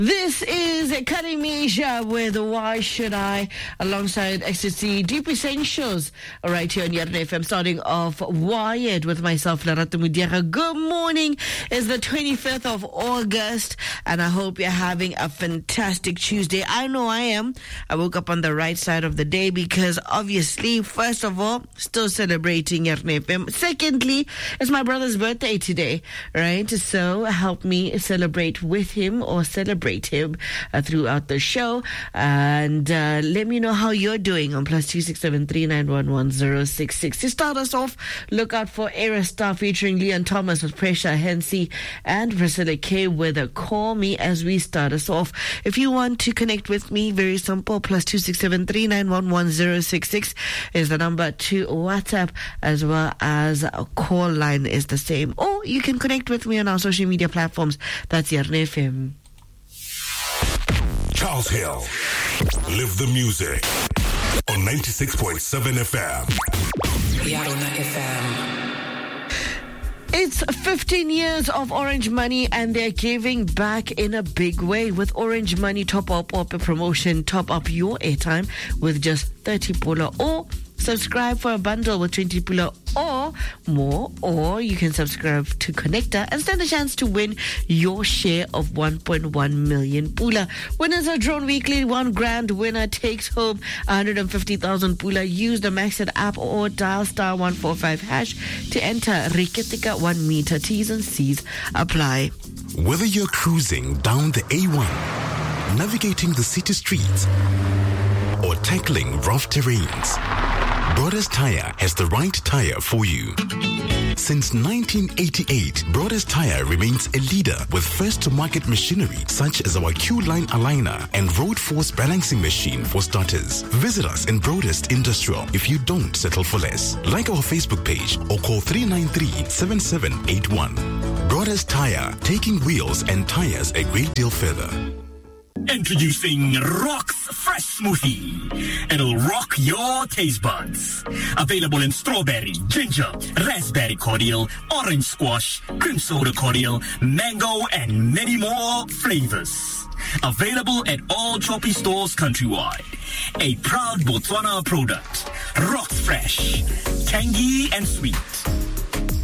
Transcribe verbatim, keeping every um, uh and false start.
This is Cutting Misha with Why Should I, alongside Ecstasy, Deep Essentials, right here on Yarn F M, starting off Wired with myself, Lerato Mudiara. Good morning. It's the twenty-fifth of August, and I hope you're having a fantastic Tuesday. I know I am. I woke up on the right side of the day because, obviously, first of all, still celebrating Yarn F M. Secondly, it's my brother's birthday today, right? So help me celebrate with him or celebrate him uh, throughout the show, and uh, let me know how you're doing on plus two six seven three nine one one zero six six. To start us off, look out for Era Star featuring Leon Thomas with Pressure Hensey and Priscilla K with a Call Me as we start us off. If you want to connect with me, very simple, plus two six seven three nine one one zero six six is the number to WhatsApp, as well as a call line is the same, or you can connect with me on our social media platforms. That's Yarn F M. Charles Hill, live the music on ninety-six point seven F M. Yarn F M. It's fifteen years of Orange Money, and they're giving back in a big way with Orange Money Top Up Up promotion. Top up your airtime with just thirty pula, or subscribe for a bundle with twenty pula or more, or you can subscribe to Connector and stand a chance to win your share of one point one million pula. Winners are drawn weekly. One grand winner takes home one hundred fifty thousand pula. Use the Maxit app or dial star one four five hash to enter. Riketika one meter. T's and C's apply. Whether you're cruising down the A one, navigating the city streets, or tackling rough terrains, Brothers Tire has the right tire for you. Since nineteen eighty-eight, Brothers Tire remains a leader with first-to-market machinery such as our Q-Line aligner and Road Force balancing machine for starters. Visit us in Broadest Industrial if you don't settle for less. Like our Facebook page or call three nine three, seven seven eight one. Brothers Tire, taking wheels and tires a great deal further. Introducing Rock's Fresh Smoothie. It'll rock your taste buds. Available in strawberry, ginger, raspberry cordial, orange squash, cream soda cordial, mango, and many more flavors. Available at all Choppy stores countrywide. A proud Botswana product. Rock's Fresh. Tangy and sweet.